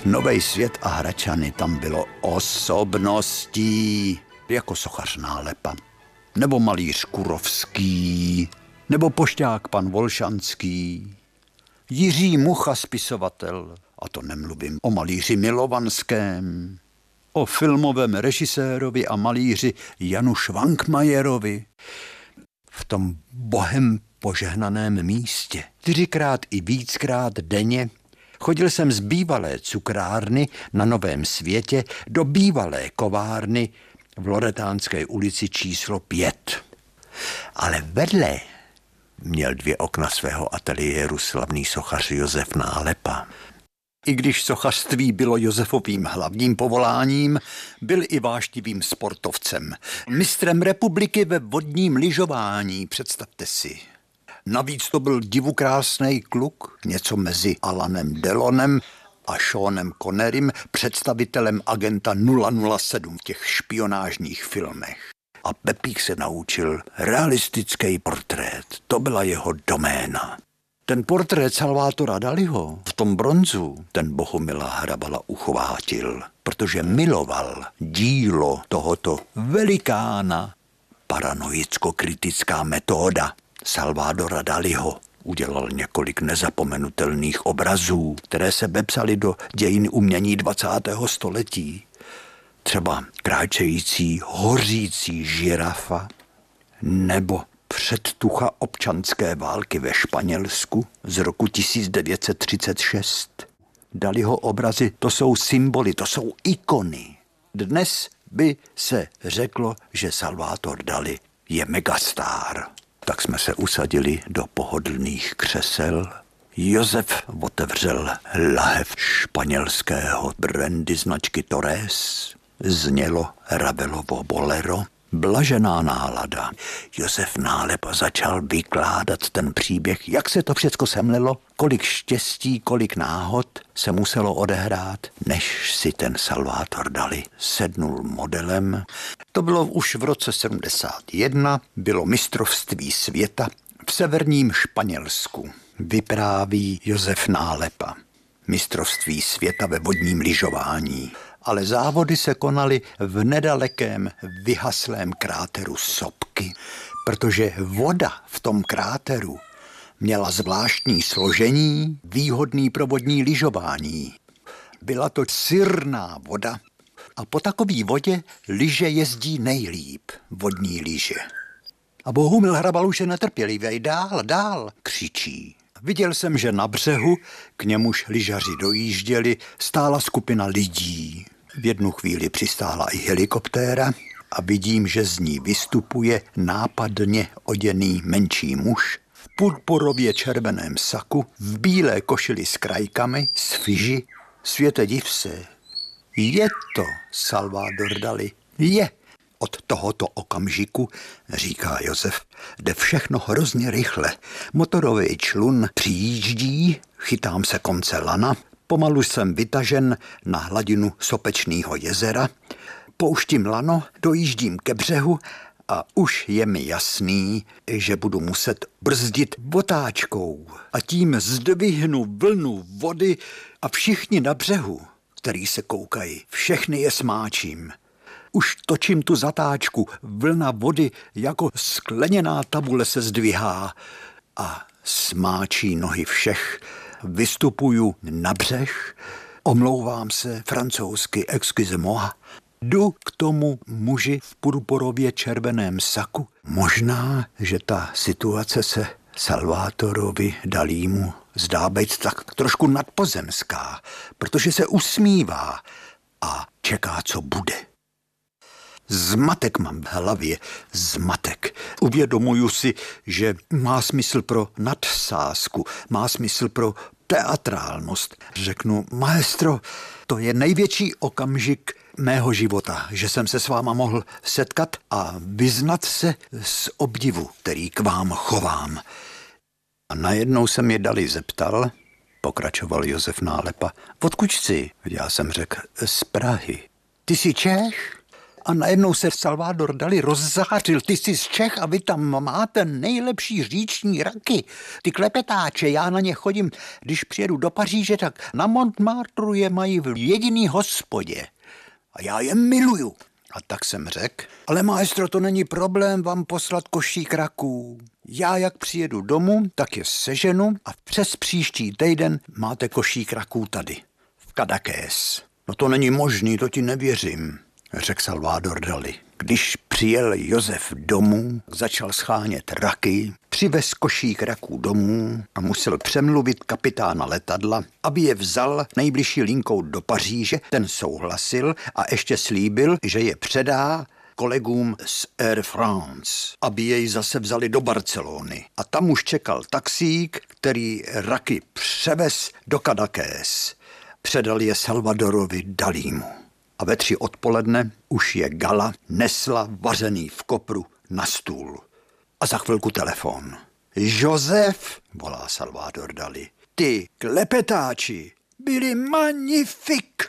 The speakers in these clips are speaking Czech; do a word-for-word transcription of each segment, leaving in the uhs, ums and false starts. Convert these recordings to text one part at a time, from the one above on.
Nový svět a Hradčany tam bylo osobností, jako sochař Nálepa, nebo malíř Kurovský, nebo pošťák pan Volšanský, Jiří Mucha spisovatel, a to nemluvím o malíři Milovanském, o filmovém režisérovi a malíři Janu Švankmajerovi. V tom bohem požehnaném místě čtyřikrát i víckrát denně chodil jsem z bývalé cukrárny na Novém Světě do bývalé kovárny v Loretánské ulici číslo pět. Ale vedle měl dvě okna svého ateliéru slavný sochař Josef Nálepa. I když sochařství bylo Josefovým hlavním povoláním, byl i váštivým sportovcem. Mistrem republiky ve vodním lyžování, představte si. Navíc to byl divukrásnej kluk, něco mezi Alanem Delonem a Seanem Connerym, představitelem agenta nula nula sedm v těch špionážních filmech. A Pepík se naučil realistický portrét. To byla jeho doména. Ten portrét Salvátora Daliho v tom bronzu ten Bohumila Hrabala uchvátil, protože miloval dílo tohoto velikána. Paranoicko-kritická metoda Salvadora Daliho udělal několik nezapomenutelných obrazů, které se vepsaly do dějin umění dvacátého století. Třeba kráčející, hořící žirafa nebo předtucha občanské války ve Španělsku z roku tisíc devět set třicet šest. Daliho obrazy, to jsou symboly, to jsou ikony. Dnes by se řeklo, že Salvador Dali je megastar. Tak jsme se usadili do pohodlných křesel. Josef otevřel lahev španělského brandy značky Torres. Znělo Ravelovo bolero. Blažená nálada. Josef Nálepa začal vykládat ten příběh, jak se to všecko semlelo, kolik štěstí, kolik náhod se muselo odehrát, než si ten Salvador Dali sednul modelem. To bylo už v roce sedmdesát jedna, bylo mistrovství světa v severním Španělsku. Vypráví Josef Nálepa. Mistrovství světa ve vodním lyžování. Ale závody se konaly v nedalekém vyhaslém kráteru Sopky, protože voda v tom kráteru měla zvláštní složení, výhodný pro vodní lyžování. Byla to sirná voda a po takové vodě lyže jezdí nejlíp, vodní lyže. A Bohumil Hrabal už je netrpělivý, dál, dál, křičí. Viděl jsem, že na břehu, k němuž lyžaři dojížděli, stála skupina lidí. V jednu chvíli přistála i helikoptéra a vidím, že z ní vystupuje nápadně oděný menší muž v purpurově červeném saku, v bílé košili s krajkami, s fyži. Světe div se, je to Salvador Dali, je. Od tohoto okamžiku, říká Josef, jde všechno hrozně rychle. Motorový člun přijíždí, chytám se konce lana, pomalu jsem vytažen na hladinu Sopečného jezera, pouštím lano, dojíždím ke břehu a už je mi jasný, že budu muset brzdit otáčkou a tím zdvihnu vlnu vody a všichni na břehu, který se koukají, všechny je smáčím. Už točím tu zatáčku, vlna vody jako skleněná tabule se zdvihá a smáčí nohy všech. Vystupuju na břeh, omlouvám se francouzsky, excusez-moi. Jdu k tomu muži v purpurově červeném saku. Možná, že ta situace se Salvadorovi Dalímu zdá být tak trošku nadpozemská, protože se usmívá a čeká, co bude. Zmatek mám v hlavě, zmatek. Uvědomuju si, že má smysl pro nadsázku, má smysl pro teatrálnost. Řeknu, maestro, to je největší okamžik mého života, že jsem se s váma mohl setkat a vyznat se z obdivu, který k vám chovám. A najednou se mě Dali zeptal, pokračoval Josef Nálepa, odkud jsi? Já jsem řekl, z Prahy. Ty jsi Čech? A najednou se Salvador Dali rozzářil. Ty jsi z Čech a vy tam máte nejlepší říční raky. Ty klepetáče, já na ně chodím, když přijedu do Paříže, tak na Montmartru je mají v jediný hospodě. A já je miluju. A tak jsem řekl, ale maestro, to není problém vám poslat košík raků. Já jak přijedu domů, tak je seženu a přes příští týden máte košík raků tady, v Cadaqués. No to není možný, to ti nevěřím, řekl Salvador Dali. Když přijel Josef domů, začal schánět raky, přivez košík raků domů a musel přemluvit kapitána letadla, aby je vzal nejbližší linkou do Paříže. Ten souhlasil a ještě slíbil, že je předá kolegům z Air France, aby jej zase vzali do Barcelony. A tam už čekal taxík, který raky převez do Cadaqués. Předal je Salvadorovi Dalímu. A ve tři odpoledne už je Gala nesla vařený v kopru na stůl. A za chvilku telefon. Josef, volá Salvador Dali, ty klepetáči byli magnifik,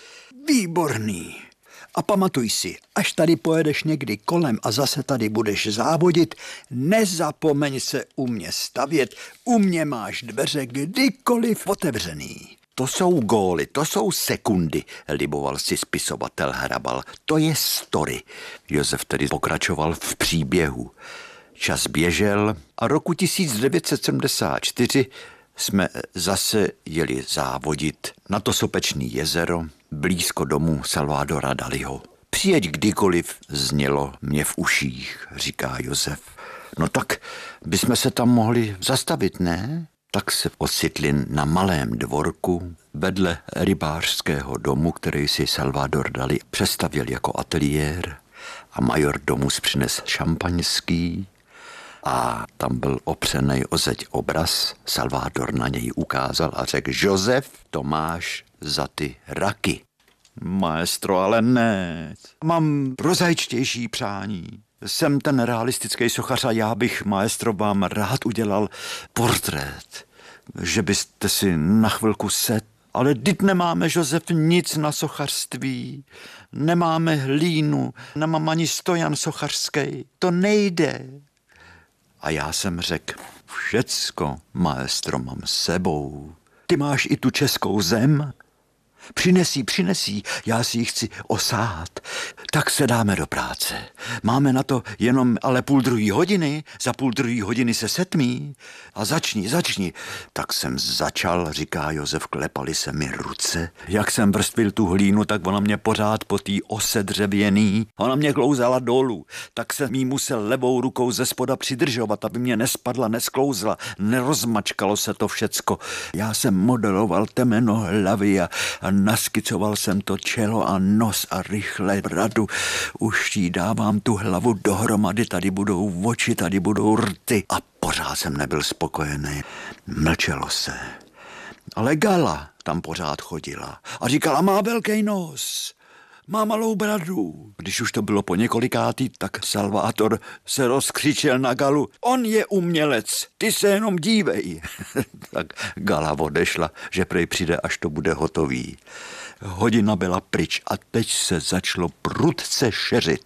výborný. A pamatuj si, až tady pojedeš někdy kolem a zase tady budeš závodit, nezapomeň se u mě stavět, u mě máš dveře kdykoliv otevřený. To jsou góly, to jsou sekundy, liboval si spisovatel Hrabal. To je story. Josef tedy pokračoval v příběhu. Čas běžel a roku tisíc devět set sedmdesát čtyři jsme zase jeli závodit na to Sopečný jezero, blízko domu Salvadora Daliho. Přijeď kdykoliv, znělo mě v uších, říká Josef. No tak bychom se tam mohli zastavit, ne? Tak se ocitli na malém dvorku vedle rybářského domu, který si Salvador Dali přestavěl jako ateliér a major domu přines šampaňský a tam byl opřenej o zeď obraz. Salvador na něj ukázal a řekl, Josef, to máš za ty raky. Maestro, ale ne, mám prozaičtější přání. Jsem ten realistický sochař a já bych, maestro, vám rád udělal portrét, že byste si na chvilku set. Ale vždyť nemáme, Josef, nic na sochařství, nemáme hlínu, nemám ani stojan sochařský, to nejde. A já jsem řekl, všecko, maestro, mám sebou. Ty máš i tu českou zem? Přinesí, přinesí, já si ji chci osát. Tak se dáme do práce. Máme na to jenom ale půl druhý hodiny, za půl druhý hodiny se setmí. A začni, začni. Tak jsem začal, říká Josef, klepaly se mi ruce. Jak jsem vrstvil tu hlínu, tak ona mě pořád po té ose dřevěný. Ona mě klouzala dolů, tak jsem jí musel levou rukou ze spoda přidržovat, aby mě nespadla, nesklouzla, nerozmačkalo se to všecko. Já jsem modeloval temeno hlavy a naskicoval jsem to čelo a nos a rychle bradu. Už jí dávám tu hlavu dohromady, tady budou oči, tady budou rty. A pořád jsem nebyl spokojený. Mlčelo se. Ale Gala tam pořád chodila a říkala, má velký nos, má malou bradu. Když už to bylo po několikátý, tak Salvador se rozkřičel na Galu. On je umělec, ty se jenom dívej. Tak Gala odešla, že prej přijde, až to bude hotový. Hodina byla pryč a teď se začalo prudce šeřit.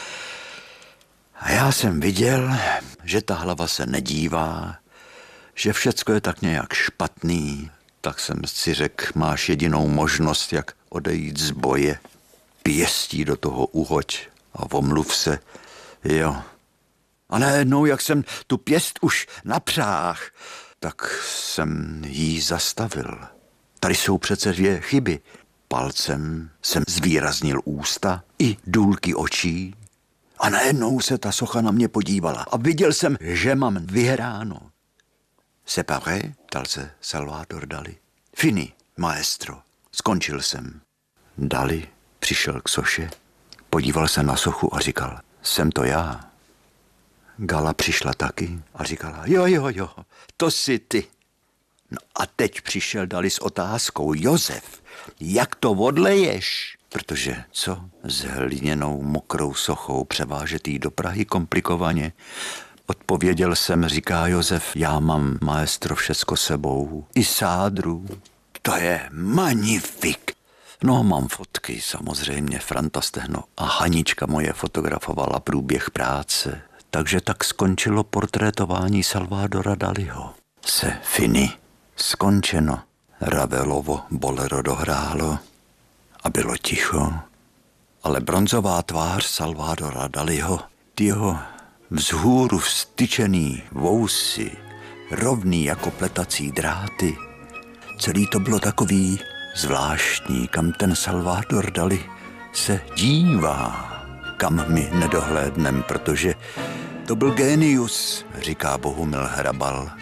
A já jsem viděl, že ta hlava se nedívá, že všecko je tak nějak špatný. Tak jsem si řekl, máš jedinou možnost, jak odejít z boje. Pěstí do toho uhoď a omluv se, jo. A najednou, jak jsem tu pěst už napřáh, tak jsem jí zastavil. Tady jsou přece dvě chyby. Palcem jsem zvýraznil ústa i důlky očí a najednou se ta socha na mě podívala a viděl jsem, že mám vyhráno. Separé, ptal se Salvador Dali. Fini, maestro, skončil jsem. Dali přišel k soše, podíval se na sochu a říkal, jsem to já. Gala přišla taky a říkala, jo, jo, jo, to jsi ty. No a teď přišel Dali s otázkou, Josef, jak to odleješ? Protože co s hliněnou mokrou sochou převážet jí do Prahy komplikovaně? Odpověděl jsem, říká Josef, já mám, maestro, všecko sebou, i sádru. To je magnifik. No, mám fotky, samozřejmě, Franta Stehno a Hanička moje fotografovala průběh práce, takže tak skončilo portrétování Salvadora Daliho. Se fini, skončeno. Ravelovo bolero dohrálo a bylo ticho, ale bronzová tvář Salvadora Daliho, ty jeho vzhůru vstyčený vousy, rovný jako pletací dráty, celý to bylo takový zvláštní, kam ten Salvador Dali se dívá, kam my nedohlédnem, protože to byl génius, říká Bohumil Hrabal.